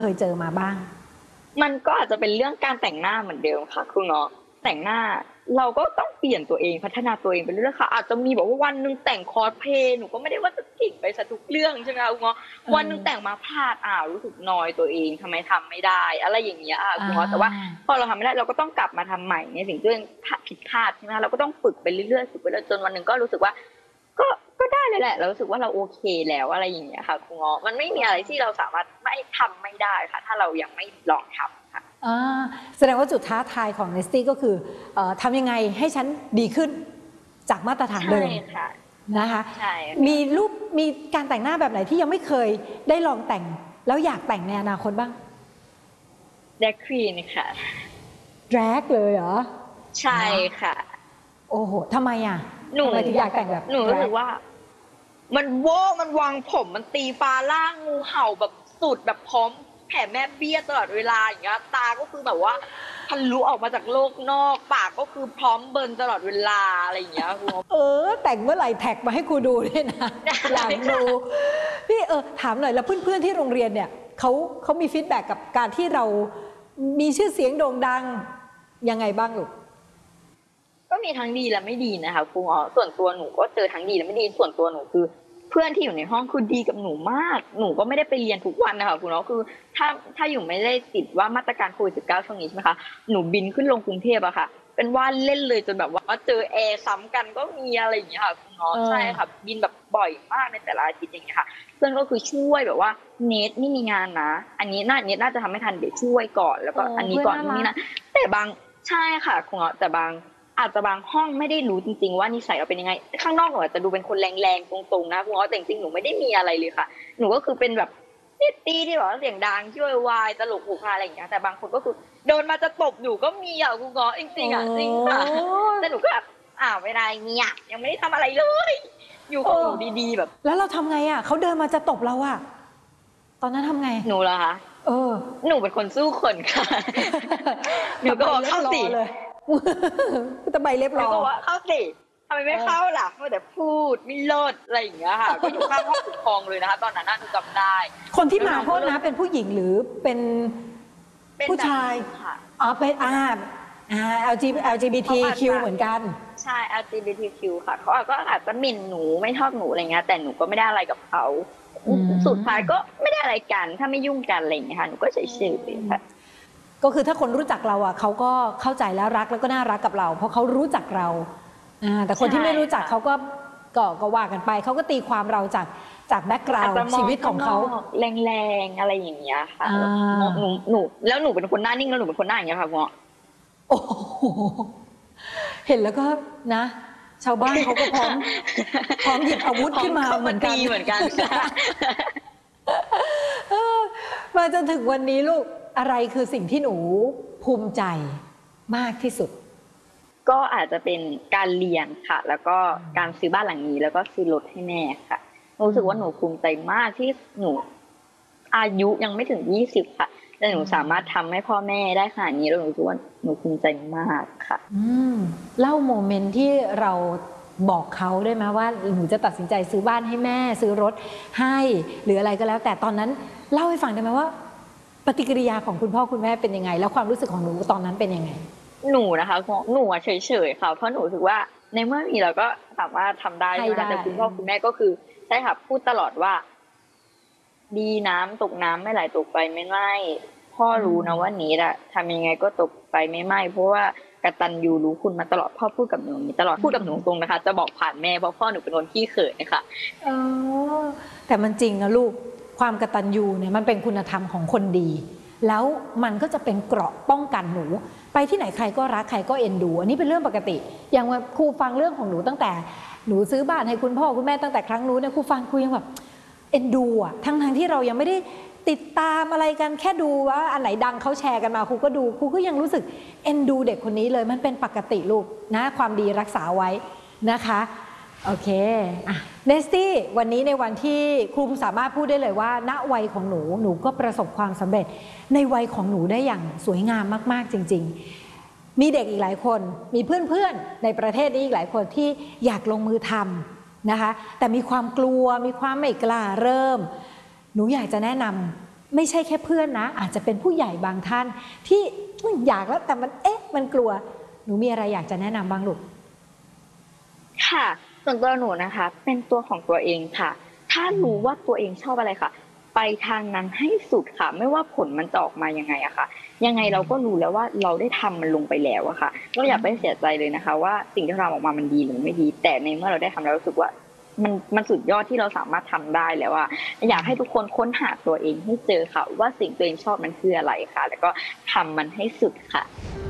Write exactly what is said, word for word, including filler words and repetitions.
เคยเจอมาบ้างมันก็อาจจะเป็นเรื่องการแต่งหน้าเหมือนเดิมค่ะคุณเนาะแต่งหน้าเราก็ต้องเปลี่ยนตัวเองพัฒนาตัวเองไปเรื่อยๆค่ะอาจจะมีแบบว่าวันหนึ่งแต่งคอสเพลย์หนูก็ไม่ได้ว่าจะเก่งไปซะทุกเรื่องใช่ไหมคะคุณเนาะเอวันหนึ่งแต่งอมาพลาดอ้าวรู้สึกนอยตัวเองทำไมทำไม่ได้อะไรอย่างเงี้ยค่ะอ่คุณเนาะแต่ว่าาพอเราทำไม่ได้เราก็ต้องกลับมาทำใหม่ในสิ่งที่ตัวเองผิดพลาดใช่ไหมคะเราก็ต้องฝึกไปเรื่อยๆฝึกไปเรื่อยจนวันหนึ่งก็รู้สึกว่า ก็ก็ได้เลยแหละเรารู้สึกว่าเราโอเคแล้วอะไรอย่างเงี้ยค่ะคุณเงาะมันไม่มีอะไรที่เราสามารถไม่ทำไม่ได้ค่ะถ้าเรายังไม่ลองทำค่ะอ่าแสดงว่าจุดท้าทายของเนสตี้ก็คือเอ่อทำยังไงให้ฉันดีขึ้นจากมาตรฐานใช่เดิมค่ะนะคะใช่มีค่ะรูปมีการแต่งหน้าแบบไหนที่ยังไม่เคยได้ลองแต่งแล้วอยากแต่งในอนาคตบ้างแดคควีนค่ะแดรกเลยเหรอใช่เนาะค่ะโอ้โหทำไมอ่ะหนูทำไมถึงอยากแต่งแบบหนูแดรกรู้สึกว่า มันโว้มันวางผมมันตีฟ้าล่างงูเห่าแบบสุดแบบพร้อมแผ่แม่เบี้ยตลอดเวลาอย่างเงี้ยตาก็คือแบบว่าทะลุออกมาจากโลกนอกปากก็คือพร้อมเบิร์นตลอดเวลาอะไรอย่างเงี้ยคุณเออแต่งเมื่อไหร่แท็กมาให้ครูดูด้วยนะอยากดูพี่เออถามหน่อยแล้วเพื่อนๆที่โรงเรียนเนี่ยเขาเขามีฟีดแบ็กกับการที่เรามีชื่อเสียงโด่งดังยังไงบ้างลูกก็มีทั้งดีและไม่ดีนะคะครูอ๋อส่วนตัวหนูก็เจอทั้งดีและไม่ดีส่วนตัวหนูคือเพื่อนที่อยู่ในห้องคือดีกับหนูมากหนูก็ไม่ได้ไปเรียนทุกวันนะคะคุณเนาะคือถ้าถ้าอยู่ไม่ได้ติดว่ามาตรการโควิดสิบเก้าช่วงนี้ใช่ไหมคะหนูบินขึ้นลงกรุงเทพอะค่ะเป็นว่าเล่นเลยจนแบบว่าเจอแอร์ซ้ำกันก็มีอะไรอย่างเงี้ยค่ะคุณเนาะเอใช่อค่ะบินแบบบ่อยมากในแต่ละอาทิตย์อย่างเงี้ยค่ะเพื่อนก็คือช่วยแบบว่าเนทไม่มีงานนะอันนี้น่าเนทน่าจะทำไม่ทันเดี๋ยวช่วยก่อนแล้วโอ้ก็อันนี้เพื่อนน่ารักก่อนนี่นะแต่บางใช่ค่ะคุณเนาะแต่บาง อาจจะบางห้องไม่ได้รู้จริงๆว่านิสัยเราเป็นยังไงข้างนอกหนูอาจจะดูเป็นคนแรงๆตรงๆนะคุณอ๋อแต่จริงๆหนูไม่ได้มีอะไรเลยค่ะหนูก็คือเป็นแบบนิตตี้ที่แบบว่าเสียงดังช่วยวายตลกหูพาอะไรอย่างเงี้ยแต่บางคนก็คือโดนมาจะตบอยู่ก็มีอ่ะคุณอ๋อจริงๆอ่ะจริงโอ้ค่ะแต่หนูก็แบบอ้าวเวลาเงี้ยยังไม่ได้ทำอะไรเลยอยู่เออของหนูดีๆแบบแล้วเราทำไงอ่ะเขาเดินมาจะตบเราอ่ะตอนนั้นทำไงหนูเหรอคะเออหนูเป็นคนสู้คนค่ะห นูตะไบก็บอกเล็บรอเข้าสิเลยตะไบเล็บรอหนูก็ว่าเข้าสิทำไมเอไม่เข้าอล่ะมัวแต่พูดไม่เลิศอะไรอย่างเงี้ยค่ะก็อยู่ข้างห้องปกครองเลยนะคะตอนนั้นน่ะหนูจำได้คนที่แล้วมาโทษน้องก็เริ่มนะเป็นผู้หญิงหรือเป็นเป็นแบบผู้ชายนี้ค่ะอ๋อเป็นอ่าเป็นแบบอ่า แอล จีเขาอาจแอล จี บี ที คิวจะเหมือนกันใช่ แอล จี บี ที คิว ค่ะเขาอาจก็อาจจะหมิ่นหนูไม่ชอบหนูอะไรเงี้ยแต่หนูก็ไม่ได้อะไรกับเขาอืสุดท้ายมก็ไม่ได้อะไรกันถ้าไม่ยุ่งกันอะไรอย่างเงี้ยค่ะหนูก็เฉยๆค่ะก็คือถ้าคนรู้จักเราอ่ะเขาก็เข้าใจแล้วรักแล้วก็น่ารักกับเราเพราะเขารู้จักเราอ่าแต่คนใช่ที่ไม่รู้จักค่ะเขาก็ก็ก็ว่ากันไปเขาก็ตีความเราจากจากแบ็กกราวด์อาจจะมองชีวิตของข้างนอเขากแรงๆอะไรอย่างเงี้ยค่ะอ่แบบาหนูหนูแล้วหนูเป็นคนหน้านิ่งแล้วหนูเป็นคนหน้าอย่างเงี้ยค่ะคุณหมอโอ้โหเห็นแล้วก็นะ ชาวบ้านเขาก็พร้อมพร้อมหยิบอาวุธพร้อขึ้นมามเข้ามาเหมือนกันตีเหมือนกันค่ะเออมาจนถึงวันนี้ลูกอะไรคือสิ่งที่หนูภูมิใจมากที่สุดก็อาจจะเป็นการเรียนค่ะแล้วก็การซื้อบ้านหลังนี้แล้วก็ซื้อรถให้แม่ค่ะรู้สึกว่าหนูภูมิใจมากที่หนูอายุยังไม่ถึงยี่สิบค่ะแต่หนูสามารถทำให้พ่อแม่ได้ขนาดนี้แล้วหนูรู้สึกว่าหนูภูมิใจมากค่ะอืมเล่าโมเมนต์ที่เราบอกเขาได้ไหมว่าหนูจะตัดสินใจซื้อบ้านให้แม่ซื้อรถให้หรืออะไรก็แล้ว แต่ตอนนั้นเล่าให้ฟังได้ไหมว่าปฏิกิริยาของคุณพ่อคุณแม่เป็นยังไงแล้วความรู้สึกของหนูตอนนั้นเป็นยังไงหนูนะคะหนูเฉยๆค่ะเพราะหนูรู้สึกว่าในเมื่อมีเราก็สามารถทำได้ให้ใช่ไหมได้คะแต่คุณพ่อคุณแม่ก็คือใช่ค่ะพูดตลอดว่าดีน้ำตกน้ำไม่ไหลตกไฟไม่ไหม้พ่ออืรู้นะว่ามนี้แหละทำยังไงก็ตกไฟไม่ไหม้เพราะว่ากตัญญูรู้คุณมาตลอดพ่อพูดกับหนูอย่างนี้ตลอดพูดกับหนูตรงนะคะจะบอกผ่านแม่เพราะพ่อหนูเป็นคนขี้เขินนะคะเออแต่มันจริงนะลูกความกตัญญูเนี่ยมันเป็นคุณธรรมของคนดีแล้วมันก็จะเป็นเกราะป้องกันหนูไปที่ไหนใครก็รักใครก็เอ็นดูอันนี้เป็นเรื่องปกติอย่างว่าครูฟังเรื่องของหนูตั้งแต่หนูซื้อบ้านให้คุณพ่อคุณแม่ตั้งแต่ครั้งนู้นเนี่ยครูฟังครูยังแบบเอ็นดูอะทั้งทั้งที่เรายังไม่ได้ติดตามอะไรกันแค่ดูว่าอันไหนดังเขาแชร์กันมาครูก็ดูครูก็ยังรู้สึกเอ็นดูเด็กคนนี้เลยมันเป็นปกติลูกนะความดีรักษาไว้นะคะโอเคอ่ะเนสตี้วันนี้ในวันที่ครูสามารถพูดได้เลยว่าณวัยของหนูหนูก็ประสบความสำเร็จในวัยของหนูได้อย่างสวยงามมากๆจริงๆมีเด็กอีกหลายคนมีเพื่อนๆในประเทศนี้อีกหลายคนที่อยากลงมือทำนะคะแต่มีความกลัวมีความไม่กล้าเริ่มหนูอยากจะแนะนไม่ใช่แค่เพื่อนนะอาจจะเป็นผู้ใหญ่บางท่านที่อยากแล้วแต่มันเอ๊ะมันกลัวหนูมีอะไรอยากจะแนะนำบ้างลูกค่ะส่วนตัวหนูนะคะเป็นตัวของตัวเองค่ะถ้ารู้ว่าตัวเองชอบอะไรค่ะไปทางนั้นให้สุดค่ะไม่ว่าผลมันจะออกมายังไงอะค่ะยังไงเราก็รู้แล้วว่าเราได้ทำมันลงไปแล้วอะค่ะก็อย่าไปเสียใจเลยนะคะว่าสิ่งที่เราทำออกมามันดีหรือไม่ดีแต่ในเมื่อเราได้ทำแล้วรู้สึกว่ามันมันสุดยอดที่เราสามารถทำได้แล้วอะอยากให้ทุกคนค้นหาตัวเองให้เจอค่ะว่าสิ่งตัวเองชอบมันคืออะไรค่ะแล้วก็ทำมันให้สุดค่ะ